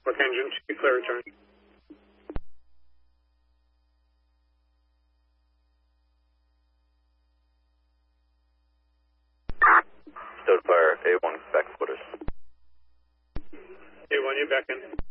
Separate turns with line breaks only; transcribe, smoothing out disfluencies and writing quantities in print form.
Work engine, clear return.
Stowed fire, A1 back quarters.
A1, you back in.